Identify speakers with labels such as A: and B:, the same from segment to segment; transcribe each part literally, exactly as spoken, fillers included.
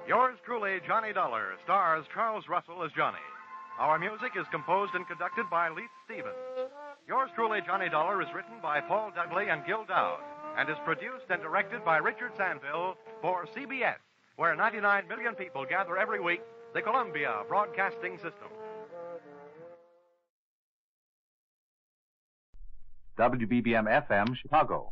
A: Yours truly, Johnny Dollar, stars Charles Russell as Johnny. Our music is composed and conducted by Leith Stevens. Yours truly, Johnny Dollar, is written by Paul Dudley and Gil Dowd and is produced and directed by Richard Sandville for C B S, where ninety-nine million people gather every week, the Columbia Broadcasting System.
B: W B B M F M, Chicago.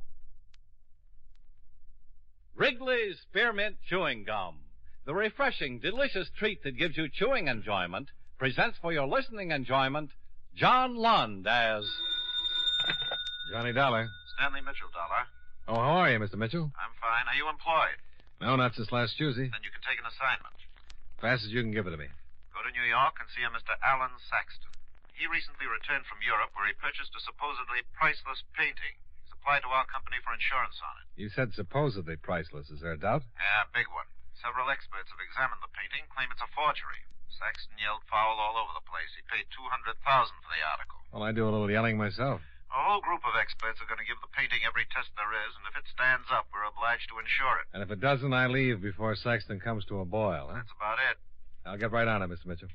C: Wrigley's Spearmint Chewing Gum, the refreshing, delicious treat that gives you chewing enjoyment, presents for your listening enjoyment John Lund as
D: Johnny Dollar.
E: Stanley Mitchell, Dollar.
D: Oh, how are you, Mister Mitchell?
E: I'm fine. Are you employed?
D: No, not since last Tuesday.
E: Then you can take an assignment.
D: Fast as you can give it to me.
E: Go to New York and see a Mister Alan Saxton. He recently returned from Europe where he purchased a supposedly priceless painting. He's applied to our company for insurance on it.
D: You said supposedly priceless. Is there a doubt?
E: Yeah, big one. Several experts have examined the painting, claim it's a forgery. Saxton yelled foul all over the place. He paid two hundred thousand dollars for the article.
D: Well, I do a little yelling myself.
E: A whole group of experts are going to give the painting every test there is, and if it stands up, we're obliged to insure it.
D: And if it doesn't, I leave before Saxton comes to a boil, huh?
E: That's about it.
D: I'll get right on it, Mister Mitchell.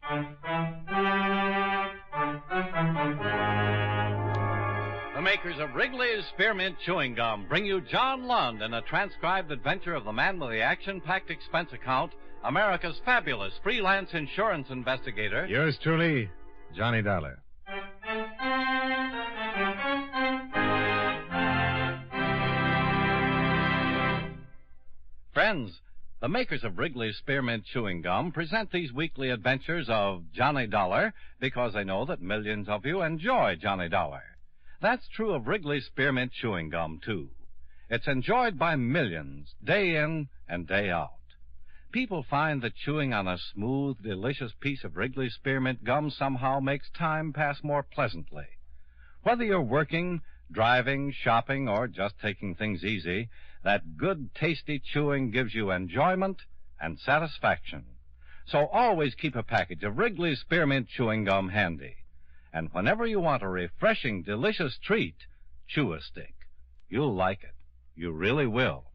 C: the makers of Wrigley's Spearmint Chewing Gum bring you John Lund in a transcribed adventure of the man with the action-packed expense account, America's fabulous freelance insurance investigator.
D: Yours truly, Johnny Dollar.
C: Friends, the makers of Wrigley's Spearmint Chewing Gum present these weekly adventures of Johnny Dollar because they know that millions of you enjoy Johnny Dollar. That's true of Wrigley's Spearmint Chewing Gum, too. It's enjoyed by millions, day in and day out. People find that chewing on a smooth, delicious piece of Wrigley's Spearmint Gum somehow makes time pass more pleasantly. Whether you're working, driving, shopping, or just taking things easy, that good, tasty chewing gives you enjoyment and satisfaction. So always keep a package of Wrigley's Spearmint Chewing Gum handy. And whenever you want a refreshing, delicious treat, chew a stick. You'll like it. You really will.